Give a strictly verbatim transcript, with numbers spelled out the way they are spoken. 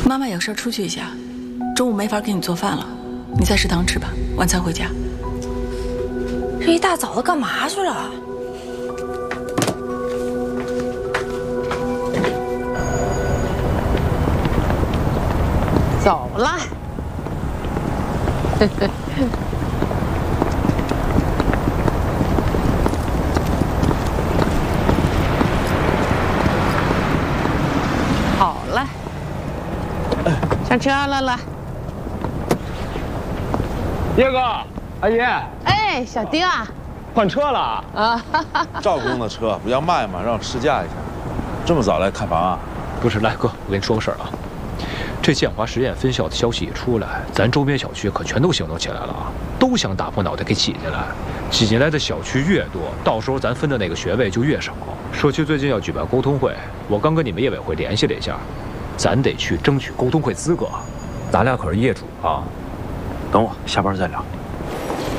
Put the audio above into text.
妈妈有事出去一下，中午没法给你做饭了，你在食堂吃吧，晚餐回家。 这一大早的干嘛去了？ 走了。好了，上车了了。 叶哥，阿姨， 哎，小丁啊， 换车了啊！ 啊， 赵公的车不要卖嘛，让试驾一下。这么早来看房啊？ 不是，来哥，我跟你说个事儿啊。这建华实验分校的消息一出来，咱周边小区可全都行动起来了啊，都想打破脑袋给挤进来。挤进来的小区越多，到时候咱分的那个学位就越少。社区最近要举办沟通会，我刚跟你们业委会联系了一下，咱得去争取沟通会资格。 咱俩可是业主啊，等我下班再聊。